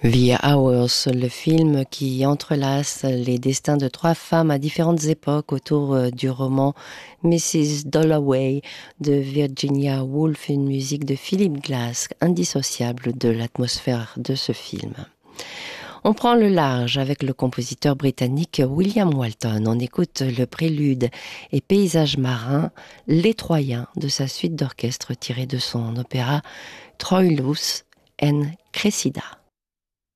The Hours, le film qui entrelace les destins de trois femmes à différentes époques autour du roman Mrs. Dalloway de Virginia Woolf, une musique de Philip Glass, indissociable de l'atmosphère de ce film. On prend le large avec le compositeur britannique William Walton. On écoute le prélude et paysage marin, Les Troyens, de sa suite d'orchestre tirée de son opéra Troilus and Cressida.